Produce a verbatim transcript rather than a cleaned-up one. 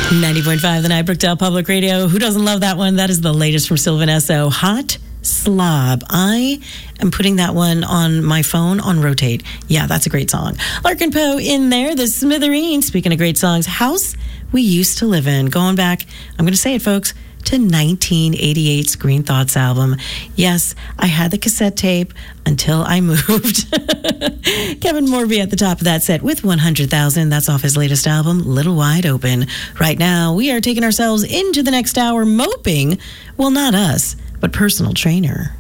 ninety point five, the night, Brookdale Public Radio. Who doesn't love that one? That is the latest from Sylvan Esso. Hot Slob. I am putting that one on my phone on rotate. Yeah, that's a great song. Larkin Poe in there. The Smithereens. Speaking of great songs, House We Used to Live In. Going back, I'm going to say it, folks, to nineteen eighty-eight's Green Thoughts album. Yes, I had the cassette tape until I moved. Kevin Morby at the top of that set with one hundred thousand. That's off his latest album, Little Wide Open. Right now, we are taking ourselves into the next hour moping. Well, not us, but Personal Trainer.